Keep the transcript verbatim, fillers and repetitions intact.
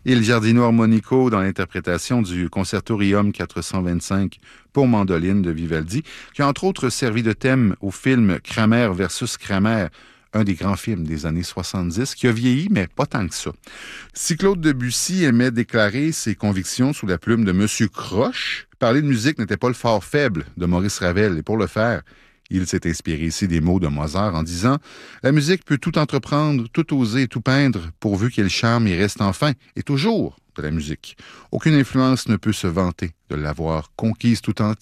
Il Giardino Armonico dans l'interprétation du Concerto Riom quatre cent vingt-cinq pour mandoline de Vivaldi, qui a entre autres servi de thème au film Kramer versus Kramer, un des grands films des années soixante-dix, qui a vieilli, mais pas tant que ça. Si Claude Debussy aimait déclarer ses convictions sous la plume de Monsieur Croche, parler de musique n'était pas le fort faible de Maurice Ravel, et pour le faire, il s'est inspiré ici des mots de Mozart en disant « La musique peut tout entreprendre, tout oser, tout peindre, pourvu qu'elle charme et reste enfin, et toujours de la musique. Aucune influence ne peut se vanter de l'avoir conquise tout entier. »